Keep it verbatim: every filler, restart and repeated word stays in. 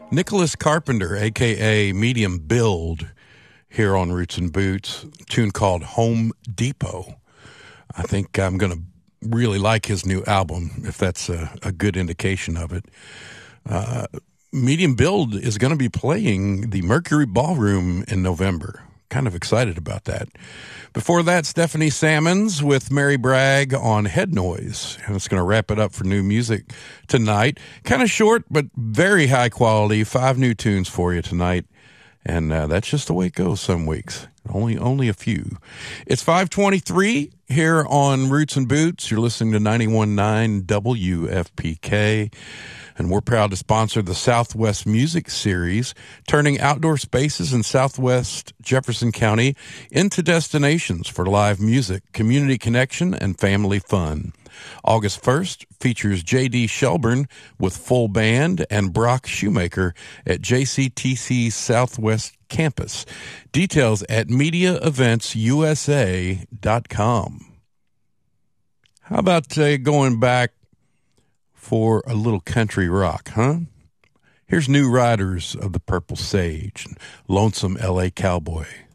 Nicholas Carpenter, a k a. Medium Build, here on Roots and Boots, a tune called Home Depot. I think I'm going to really like his new album, if that's a, a good indication of it. Uh, Medium Build is going to be playing the Mercury Ballroom in November. Kind of excited about that. Before that, Stephanie Sammons with Mary Bragg on Head Noise. And it's going to wrap it up for new music tonight. Kind of short, but very high quality. Five new tunes for you tonight. And uh, that's just the way it goes some weeks. Only only a few. It's five twenty-three here on Roots and Boots. You're listening to ninety-one point nine W F P K. And we're proud to sponsor the Southwest Music Series, turning outdoor spaces in Southwest Jefferson County into destinations for live music, community connection, and family fun. August first features J D. Shelburne with full band and Brock Shoemaker at J C T C's Southwest Campus. Details at media events u s a dot com. How about uh, going back for a little country rock, huh? Here's New Riders of the Purple Sage, Lonesome L A Cowboy.